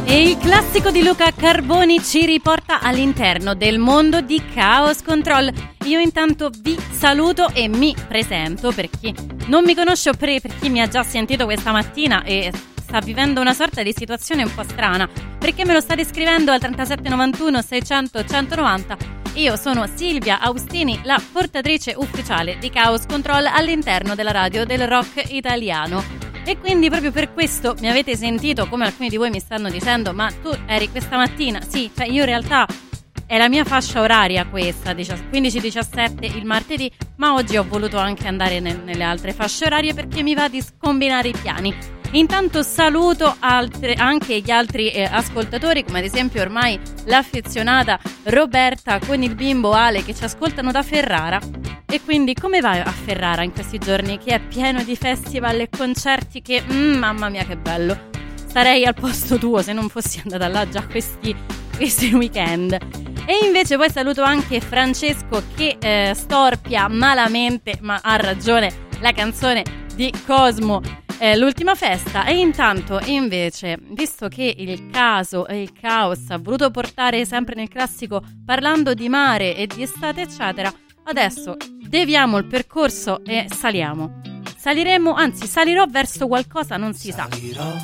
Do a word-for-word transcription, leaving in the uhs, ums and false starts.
E il classico di Luca Carboni ci riporta all'interno del mondo di Chaos Control. Io intanto vi saluto e mi presento per chi non mi conosce o per, per chi mi ha già sentito questa mattina e sta vivendo una sorta di situazione un po' strana, perché me lo state scrivendo al trentasette novantuno seicento centonovanta. Io sono Silvia Austini, la portatrice ufficiale di Chaos Control all'interno della radio del rock italiano. E quindi proprio per questo mi avete sentito, come alcuni di voi mi stanno dicendo, ma tu eri questa mattina? Sì, cioè io in realtà è la mia fascia oraria questa, quindici diciassette il martedì, ma oggi ho voluto anche andare nel, nelle altre fasce orarie perché mi va di scombinare i piani. Intanto saluto altre, anche gli altri eh, ascoltatori, come ad esempio ormai l'affezionata Roberta con il bimbo Ale che ci ascoltano da Ferrara. E quindi come vai a Ferrara in questi giorni che è pieno di festival e concerti che, mm, mamma mia che bello, starei al posto tuo se non fossi andata là già questi, questi weekend. E invece poi saluto anche Francesco che eh, storpia malamente, ma ha ragione, la canzone di Cosmo, eh, l'ultima festa. E intanto invece, visto che il caso e il caos ha voluto portare sempre nel classico parlando di mare e di estate eccetera, adesso deviamo il percorso e saliamo. Saliremo, anzi salirò verso qualcosa, non si sa.